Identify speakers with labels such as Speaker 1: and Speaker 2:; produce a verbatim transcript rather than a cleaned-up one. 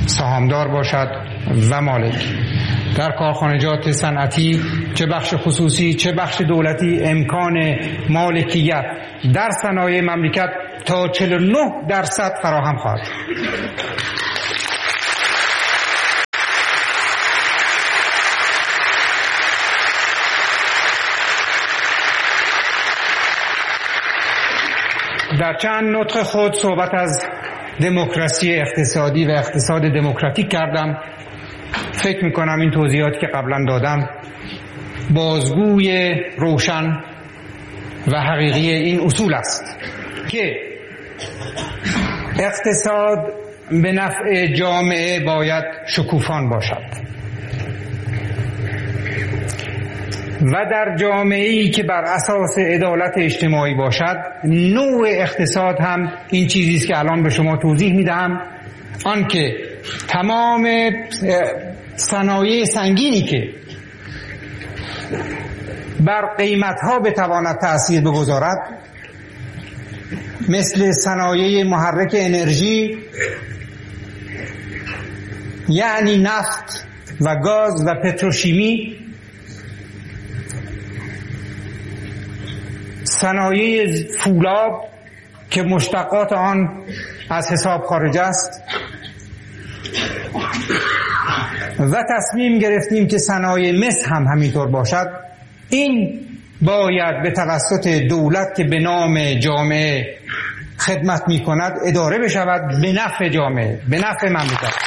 Speaker 1: سهامدار باشد و مالک. در کارخانجات صنعتی چه بخش خصوصی چه بخش دولتی امکان مالکیت در صنایع مملکت تا چهل و نه درصد فراهم خواهد. در چند نطق خود صحبت از دموکراسی اقتصادی و اقتصاد دموکراتیک کردم. فکر میکنم این توضیحاتی که قبلا دادم بازگوی روشن و حقیقی این اصول است که اقتصاد به نفع جامعه باید شکوفان باشد و در جامعه‌ای که بر اساس عدالت اجتماعی باشد نوع اقتصاد هم این چیزی است که الان به شما توضیح میدهم، آن که تمام صنایع سنگینی که بر قیمت‌ها بتواند تأثیر بگذارد مثل صنایع محرک انرژی یعنی نفت و گاز و پتروشیمی، صنایع فولاد که مشتقات آن از حساب خارج است و تصمیم گرفتیم که صنایع مس هم همینطور باشد. این باید به توسط دولت که به نام جامعه خدمت می کند اداره بشود به نفع جامعه، به نفع مملکت.